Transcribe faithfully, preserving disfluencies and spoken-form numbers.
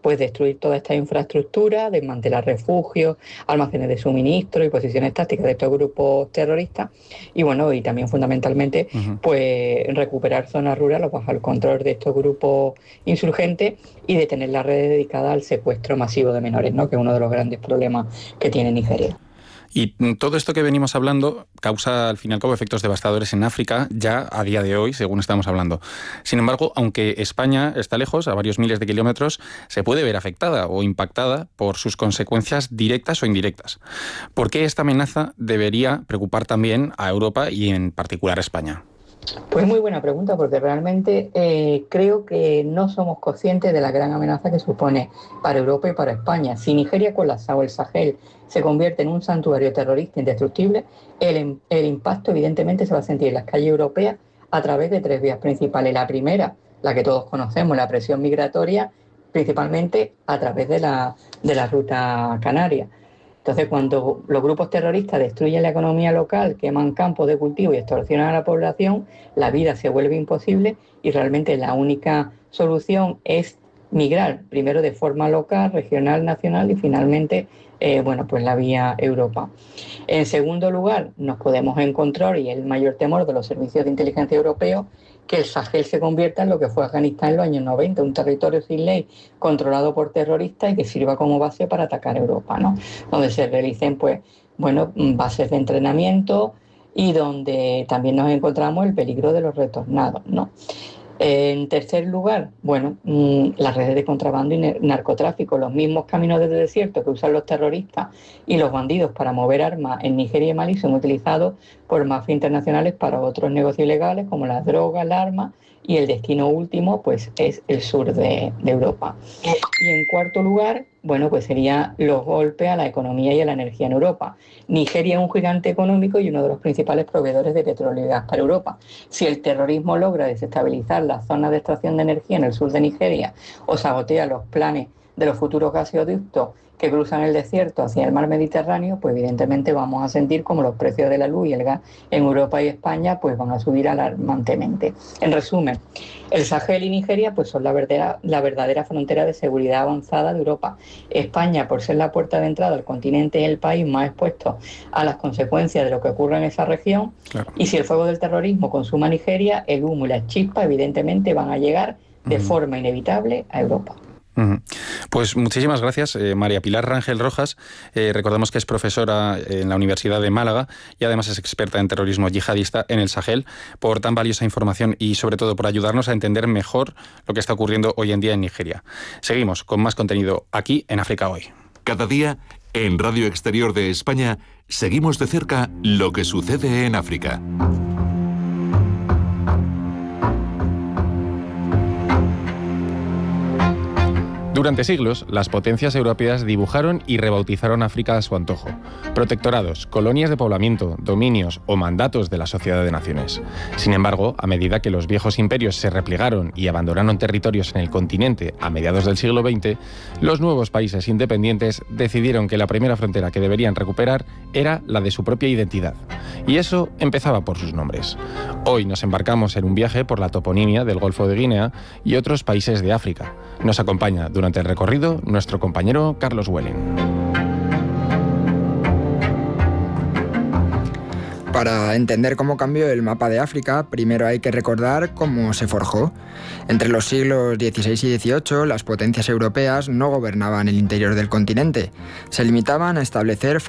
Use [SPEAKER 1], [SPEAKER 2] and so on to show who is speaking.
[SPEAKER 1] pues destruir toda esta infraestructura, desmantelar refugios, almacenes de suministro y posiciones tácticas de estos grupos terroristas, y bueno, y también fundamentalmente uh-huh. pues recuperar zonas rurales bajo el control de estos grupos insurgentes y detener las redes dedicadas al secuestro masivo de menores, ¿no?, que es uno de los grandes problemas que tiene Nigeria.
[SPEAKER 2] Y todo esto que venimos hablando causa, al fin y al cabo, efectos devastadores en África, ya a día de hoy, según estamos hablando. Sin embargo, aunque España está lejos, a varios miles de kilómetros, se puede ver afectada o impactada por sus consecuencias directas o indirectas. ¿Por qué esta amenaza debería preocupar también a Europa y en particular a España?
[SPEAKER 1] Pues muy buena pregunta, porque realmente eh, creo que no somos conscientes de la gran amenaza que supone para Europa y para España. Si Nigeria colapsa o el Sahel se convierte en un santuario terrorista indestructible, el, el impacto evidentemente se va a sentir en las calles europeas a través de tres vías principales. La primera, la que todos conocemos, la presión migratoria, principalmente a través de la, de la ruta canaria. Entonces, cuando los grupos terroristas destruyen la economía local, queman campos de cultivo y extorsionan a la población, la vida se vuelve imposible y realmente la única solución es migrar, primero de forma local, regional, nacional y finalmente, eh, bueno, pues la vía Europa. En segundo lugar, nos podemos encontrar, y es el mayor temor de los servicios de inteligencia europeos, que el Sahel se convierta en lo que fue Afganistán en los años noventa, un territorio sin ley controlado por terroristas y que sirva como base para atacar Europa, ¿no? Donde se realicen, pues, bueno, bases de entrenamiento y donde también nos encontramos el peligro de los retornados, ¿no? En tercer lugar, bueno, las redes de contrabando y narcotráfico, los mismos caminos del desierto que usan los terroristas y los bandidos para mover armas en Nigeria y Malí son utilizados por mafias internacionales para otros negocios ilegales como las drogas, las armas, y el destino último pues es el sur de, de Europa. Y en cuarto lugar, bueno, pues serían los golpes a la economía y a la energía en Europa. Nigeria es un gigante económico y uno de los principales proveedores de petróleo y gas para Europa. Si el terrorismo logra desestabilizar las zonas de extracción de energía en el sur de Nigeria o sabotea los planes de los futuros gasoductos que cruzan el desierto hacia el mar Mediterráneo, pues evidentemente vamos a sentir como los precios de la luz y el gas en Europa y España pues van a subir alarmantemente. En resumen, el Sahel y Nigeria pues son la verdadera, la verdadera frontera de seguridad avanzada de Europa. España, por ser la puerta de entrada al continente, es el país más expuesto a las consecuencias de lo que ocurre en esa región. Claro. Y si el fuego del terrorismo consuma Nigeria, el humo y las chispas evidentemente van a llegar de uh-huh. forma inevitable a Europa.
[SPEAKER 2] Uh-huh. Pues muchísimas gracias, eh, María Pilar Rangel Rojas. Eh, recordamos que es profesora en la Universidad de Málaga y además es experta en terrorismo yihadista en el Sahel, por tan valiosa información y sobre todo por ayudarnos a entender mejor lo que está ocurriendo hoy en día en Nigeria. Seguimos con más contenido aquí en África Hoy.
[SPEAKER 3] Cada día, en Radio Exterior de España, seguimos de cerca lo que sucede en África.
[SPEAKER 2] Durante siglos, las potencias europeas dibujaron y rebautizaron África a su antojo. Protectorados, colonias de poblamiento, dominios o mandatos de la Sociedad de Naciones. Sin embargo, a medida que los viejos imperios se replegaron y abandonaron territorios en el continente a mediados del siglo veinte, los nuevos países independientes decidieron que la primera frontera que deberían recuperar era la de su propia identidad. Y eso empezaba por sus nombres. Hoy nos embarcamos en un viaje por la toponimia del Golfo de Guinea y otros países de África. Nos acompaña durante Durante el recorrido, nuestro compañero Carlos Welling.
[SPEAKER 4] Para entender cómo cambió el mapa de África, primero hay que recordar cómo se forjó. Entre los siglos dieciséis y dieciocho, las potencias europeas no gobernaban el interior del continente. Se limitaban a establecer